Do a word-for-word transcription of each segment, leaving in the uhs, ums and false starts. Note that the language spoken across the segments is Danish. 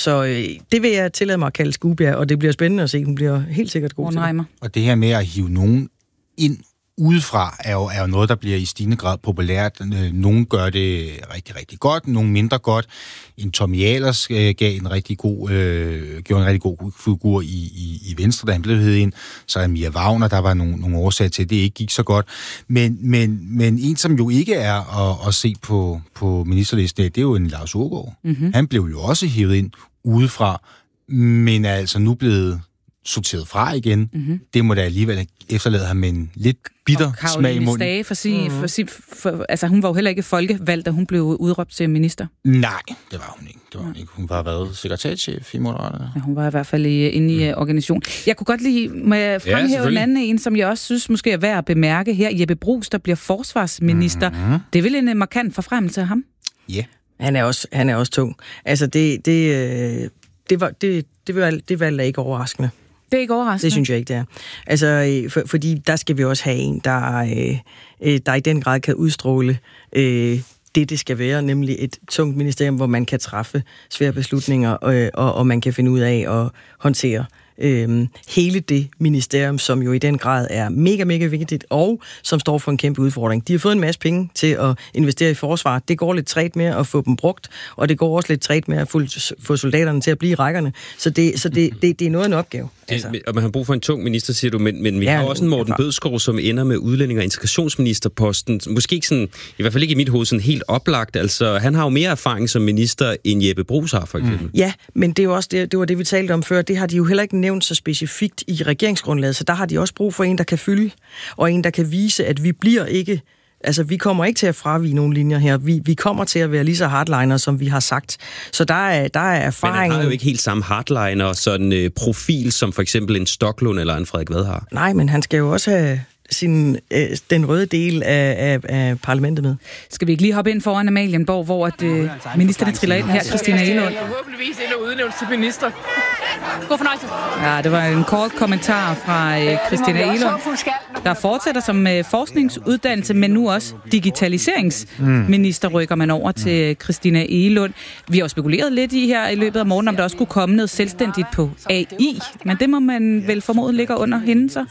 så øh, det vil jeg tillade mig at kalde Skuebjerg, og det bliver spændende at se. Hun bliver helt sikkert god til det. Og det her med at hive nogen ind udefra er jo, er jo noget, der bliver i stigende grad populært. Nogle gør det rigtig, rigtig godt, nogle mindre godt. En Tommy Ahlers øh, gav en rigtig god, øh, gjorde en rigtig god figur i, i, i Venstre, da han blev heddet ind. Så er Mia Wagner, der var nogle, nogle årsager til, at det ikke gik så godt. Men, men, men en, som jo ikke er at, at se på, på ministerlisten, det er jo en Lars Aagaard. Mm-hmm. Han blev jo også hivet ind udefra, men er altså nu blevet sorteret fra igen. Mm-hmm. Det må da alligevel efterlade ham med en lidt bitter smag i munden. Stage, for sig, mm-hmm. for sig, for, altså hun var jo heller ikke folkevalgt, da hun blev udråbt til minister. Nej, det var hun ikke. Det var hun ikke. Hun var været sekretærchef i Moderaterne. Ja, hun var i hvert fald inde i mm. organisationen. Jeg kunne godt lige må jeg fremhæve ja, en anden en, som jeg også synes måske er værd at bemærke her. Jeppe Bruus, der bliver forsvarsminister. Mm-hmm. Det er vel en markant forfremmelse af ham? Ja. Yeah. Han er også, han er også tung. Altså, det, det, øh, det, var, det, det, var, det valg er ikke overraskende. Det er ikke overraskende? Det synes jeg ikke, det er. Altså, for, fordi der skal vi også have en, der, øh, der i den grad kan udstråle øh, det, det skal være, nemlig et tungt ministerium, hvor man kan træffe svære beslutninger, øh, og, og man kan finde ud af at håndtere Øhm, hele det ministerium, som jo i den grad er mega, mega vigtigt, og som står for en kæmpe udfordring. De har fået en masse penge til at investere i forsvar. Det går lidt træt med at få dem brugt, og det går også lidt træt med at få, få soldaterne til at blive i rækkerne. Så det, så det, det, det er noget af en opgave. Altså. Det, og man har brug for en tung minister, siger du, men, men vi ja, har også en Morten Bødskov, som ender med udlænding- og integrationsministerposten. Måske ikke sådan, i hvert fald ikke i mit hoved, sådan helt oplagt. Altså, han har jo mere erfaring som minister, end Jeppe Bruus har, for eksempel. Mm. Ja, men det er jo også det, det var det, vi talte om før. Det har de jo heller ikke nævnt så specifikt i regeringsgrundlaget, så der har de også brug for en, der kan fylde, og en, der kan vise, at vi bliver ikke, altså vi kommer ikke til at fravige nogle linjer her. Vi, vi kommer til at være lige så hardliner, som vi har sagt. Så der er, der er erfaring. Men han har jo ikke helt samme hardliner, sådan øh, profil, som for eksempel en Stoklund eller en Frederik Vad har. Nej, men han skal jo også have sin, øh, den røde del af, af, af parlamentet med. Skal vi ikke lige hoppe ind foran Amalienborg, hvor at, øh, ministerne triller ind her, Christina Egelund? Forhåbentligvis ind og udnævnt til minister. God fornøjelse. Ja, det var en kort kommentar fra øh, Christina Egelund, der fortsætter som øh, forskningsuddannelse, men nu også digitaliseringsminister rykker man over til Christina Egelund. Vi har jo spekuleret lidt i her i løbet af morgen, om der også skulle komme noget selvstændigt på A I, men det må man vel formodet ligger under hende så?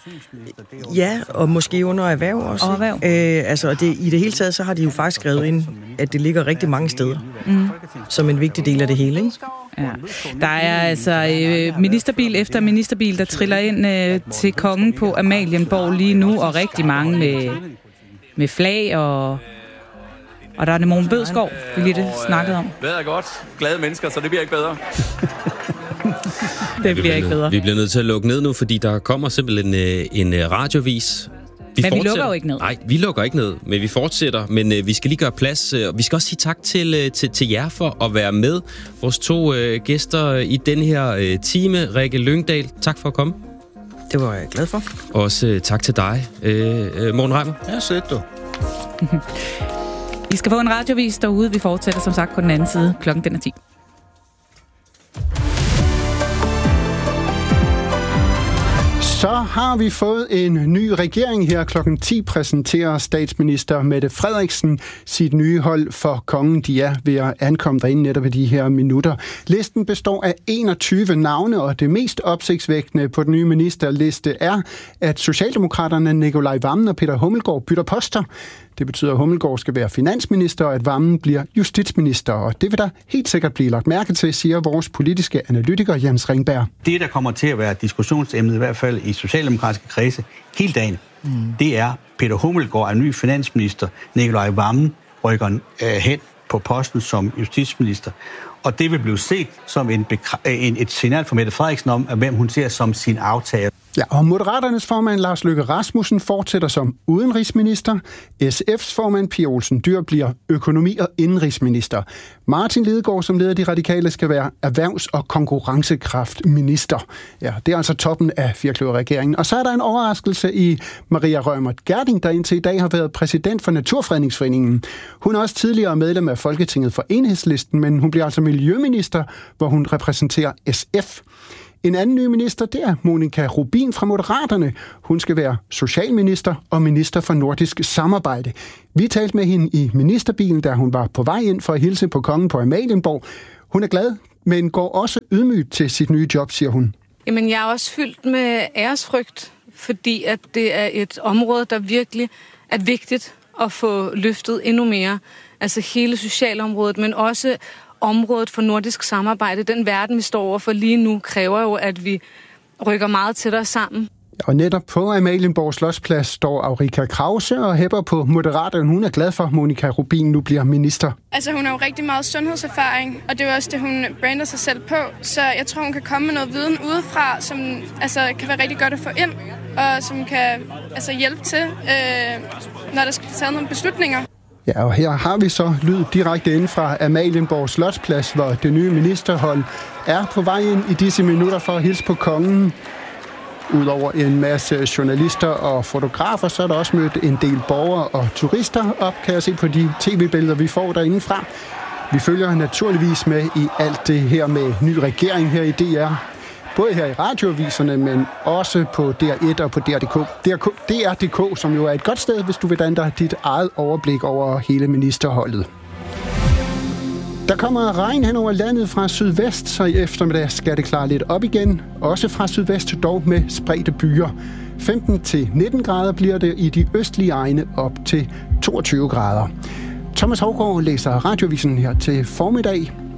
Ja, og måske under erhverv også. Og erhverv. Øh, altså, det, i det hele taget, så har de jo faktisk skrevet ind, at det ligger rigtig mange steder, mm. som en vigtig del af det hele, ikke? Ja. Der er altså øh, ministerbil efter ministerbil, der triller ind øh, til kongen på Amalienborg lige nu, og rigtig mange med, med flag, og, og der er Morten Bødskov, vi lige det snakkede om. Vejret er godt, glade mennesker, så det bliver ikke bedre. Det bliver ikke bedre. Vi bliver nødt til at lukke ned nu, fordi der kommer simpelthen en, en radiovis. Vi men vi lukker jo ikke ned. Nej, vi lukker ikke ned, men vi fortsætter. Men øh, vi skal lige gøre plads, og vi skal også sige tak til, øh, til, til jer for at være med. Vores to øh, gæster i den her øh, time. Rikke Lyngdal, tak for at komme. Det var jeg glad for. Også øh, tak til dig, øh, øh, Morten Reimer. Ja, sødt du. I skal få en radiovis derude. Vi fortsætter som sagt på den anden side. Klokken den er ti. Så har vi fået en ny regering her. Klokken ti præsenterer statsminister Mette Frederiksen sit nye hold for kongen. De er ved at ankomme derinde netop i de her minutter. Listen består af enogtyve navne, og det mest opsigtsvækkende på den nye ministerliste er, at Socialdemokraterne Nicolai Wammen og Peter Hummelgaard bytter poster. Det betyder, at Hummelgaard skal være finansminister, og at Wammen bliver justitsminister. Og det vil der helt sikkert blive lagt mærke til, siger vores politiske analytiker Jens Ringberg. Det, der kommer til at være diskussionsemnet, i hvert fald i socialdemokratiske kredse, hele dagen, mm. det er, Peter Hummelgaard er ny finansminister, Nicolai Wammen rykker øh, hen på posten som justitsminister. Og det vil blive set som en bekra- en, et signal fra Mette Frederiksen om, at hvem hun ser som sin aftager. Ja, og Moderaternes formand Lars Løkke Rasmussen fortsætter som udenrigsminister. S F's formand Pia Olsen Dyhr bliver økonomi- og indenrigsminister. Martin Lidegaard, som leder De Radikale, skal være erhvervs- og konkurrencekraftminister. Ja, det er altså toppen af firkløverregeringen. Og så er der en overraskelse i Maria Reumert Gjerding, der indtil i dag har været præsident for Naturfredningsforeningen. Hun er også tidligere medlem af Folketinget for Enhedslisten, men hun bliver altså miljøminister, hvor hun repræsenterer S F. En anden ny minister, det er Monika Rubin fra Moderaterne. Hun skal være socialminister og minister for nordisk samarbejde. Vi talte med hende i ministerbilen, da hun var på vej ind for at hilse på kongen på Amalienborg. Hun er glad men går også ydmygt til sit nye job, siger hun. Jamen, jeg er også fyldt med æresfrygt, fordi at det er et område, der virkelig er vigtigt at få løftet endnu mere. Altså hele socialområdet, men også området for nordisk samarbejde. Den verden, vi står overfor lige nu, kræver jo, at vi rykker meget tættere sammen. Og netop på Amalienborg Slotsplads står Ulrika Krause og hæpper på Moderaterne. Hun er glad for, at Monika Rubin nu bliver minister. Altså hun har jo rigtig meget sundhedserfaring, og det er også det, hun brander sig selv på. Så jeg tror, hun kan komme med noget viden udefra, som altså, kan være rigtig godt at få ind, og som kan altså, hjælpe til, øh, når der skal tage nogle beslutninger. Ja, og her har vi så lyd direkte inden fra Amalienborg Slotsplads, hvor det nye ministerhold er på vej ind i disse minutter for at hilse på kongen. Udover en masse journalister og fotografer, så er der også mødt en del borgere og turister op, kan jeg se på de tv-billeder, vi får derindefra. Vi følger naturligvis med i alt det her med ny regering her i D R. Både her i radioaviserne, men også på D R et og på D R punktum d k. D R punktum d k, som jo er et godt sted, hvis du vil danne dig dit eget overblik over hele ministerholdet. Der kommer regn hen over landet fra sydvest, så i eftermiddag skal det klare lidt op igen. Også fra sydvest, dog med spredte byer. femten til nitten grader bliver det i de østlige egne op til toogtyve grader. Thomas Haugaard læser Radioavisen her til formiddag.